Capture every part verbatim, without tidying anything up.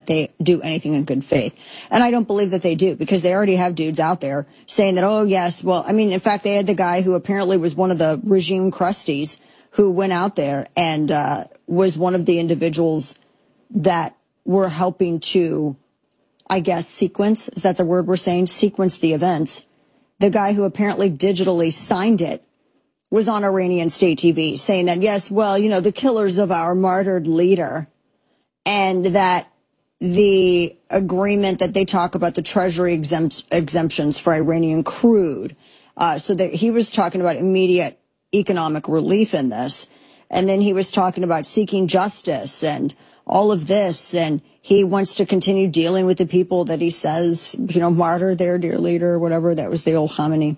they do anything in good faith. And I don't believe that they do, because they already have dudes out there saying that, oh, yes, well, I mean, in fact, they had the guy who apparently was one of the regime crusties who went out there and uh, was one of the individuals that were helping to, I guess, sequence, is that the word we're saying? Sequence the events. The guy who apparently digitally signed it was on Iranian state T V saying that, yes, well, you know, the killers of our martyred leader, and that the agreement that they talk about, the Treasury exempt, exemptions for Iranian crude. Uh, so that he was talking about immediate economic relief in this. And then he was talking about seeking justice and all of this. And he wants to continue dealing with the people that he says, you know, martyr their dear leader, or whatever. That was the old Khamenei.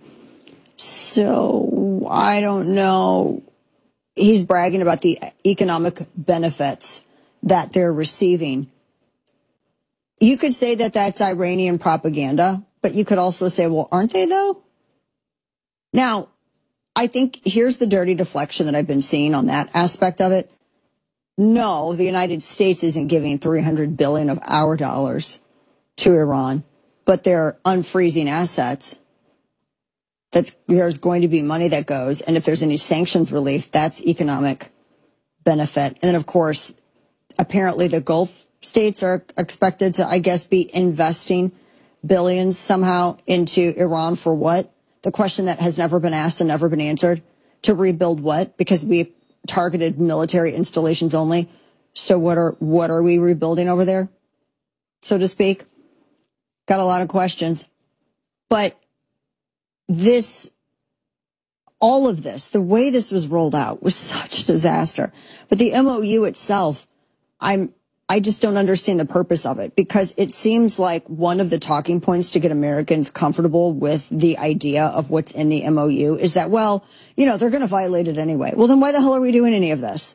So I don't know. He's bragging about the economic benefits that they're receiving. You could say that that's Iranian propaganda, but you could also say, well, aren't they though? Now, I think here's the dirty deflection that I've been seeing on that aspect of it. No, the United States isn't giving three hundred billion dollars of our dollars to Iran, but they're unfreezing assets. That's, there's going to be money that goes. And if there's any sanctions relief, that's economic benefit. And then, of course, apparently the Gulf states are expected to, I guess, be investing billions somehow into Iran for what? The question that has never been asked and never been answered. To rebuild what? Because we targeted military installations only. So what are, what are we rebuilding over there, so to speak? Got a lot of questions. But this, all of this, the way this was rolled out was such a disaster. But the M O U itself, I'm, I just don't understand the purpose of it, because it seems like one of the talking points to get Americans comfortable with the idea of what's in the M O U is that, well, you know, they're going to violate it anyway. Well, then why the hell are we doing any of this?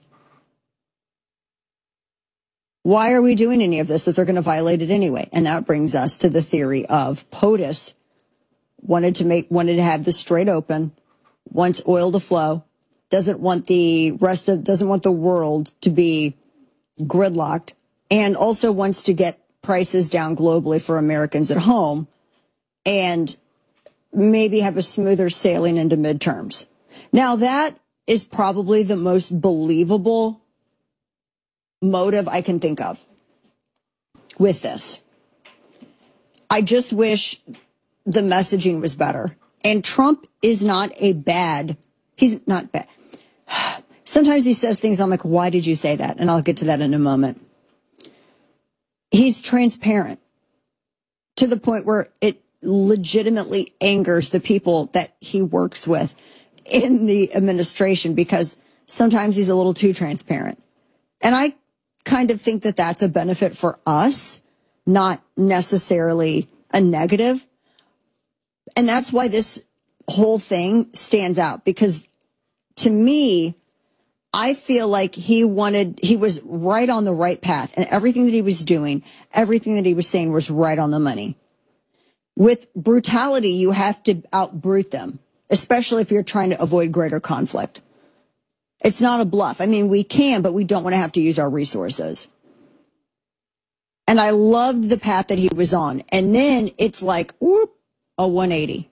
Why are we doing any of this if they're going to violate it anyway? And that brings us to the theory of POTUS wanted to make, wanted to have this straight open, wants oil to flow, doesn't want the rest of, doesn't want the world to be gridlocked, and also wants to get prices down globally for Americans at home and maybe have a smoother sailing into midterms. Now, that is probably the most believable motive I can think of with this. I just wish the messaging was better. And Trump is not a bad, he's not bad. Sometimes he says things, I'm like, why did you say that? And I'll get to that in a moment. He's transparent to the point where it legitimately angers the people that he works with in the administration, because sometimes he's a little too transparent. And I kind of think that that's a benefit for us, not necessarily a negative. And that's why this whole thing stands out, because to me, I feel like he wanted, he was right on the right path, and everything that he was doing, everything that he was saying was right on the money. With brutality, you have to outbrute them, especially if you're trying to avoid greater conflict. It's not a bluff. I mean, we can, but we don't want to have to use our resources. And I loved the path that he was on. And then it's like, whoop, a one eighty.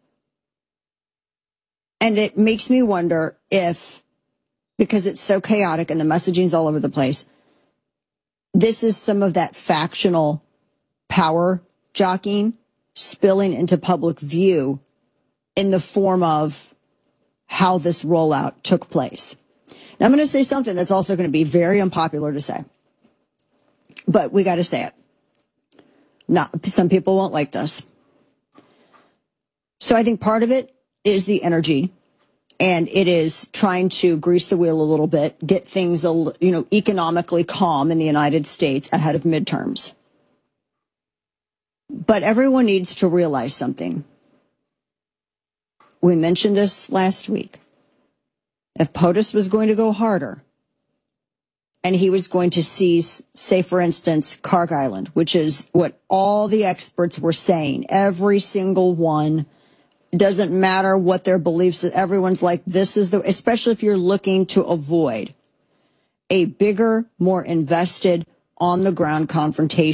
And it makes me wonder if, because it's so chaotic and the messaging's all over the place, this is some of that factional power jockeying spilling into public view in the form of how this rollout took place. Now, I'm going to say something that's also going to be very unpopular to say, but we got to say it. Not, some people won't like this. So I think part of it is the energy, and it is trying to grease the wheel a little bit, get things, you know, economically calm in the United States ahead of midterms. But everyone needs to realize something. We mentioned this last week. If POTUS was going to go harder, and he was going to seize, say, for instance, Kharg Island, which is what all the experts were saying, every single one, it doesn't matter what their beliefs, everyone's like, this is the, especially if you're looking to avoid a bigger, more invested, on the ground confrontation